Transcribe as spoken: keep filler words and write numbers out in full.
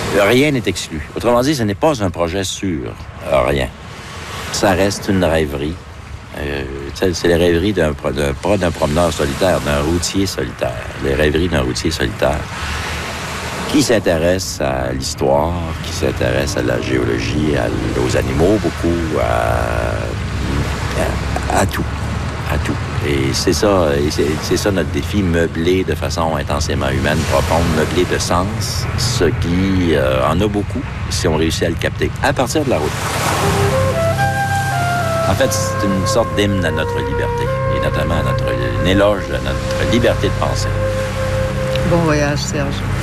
rien n'est exclu. Autrement dit, ce n'est pas un projet sûr. Rien. Ça reste une rêverie. Euh, c'est les rêveries d'un, d'un, pas d'un promeneur solitaire, d'un routier solitaire. Les rêveries d'un routier solitaire qui s'intéresse à l'histoire, qui s'intéresse à la géologie, à, aux animaux beaucoup, à, à, à tout. À tout. Et c'est ça, et c'est, c'est ça notre défi, meubler de façon intensément humaine, profonde, meubler de sens, ce qui euh, en a beaucoup si on réussit à le capter à partir de la route. En fait, c'est une sorte d'hymne à notre liberté, et notamment à notre, une éloge à notre liberté de penser. Bon voyage, Serge.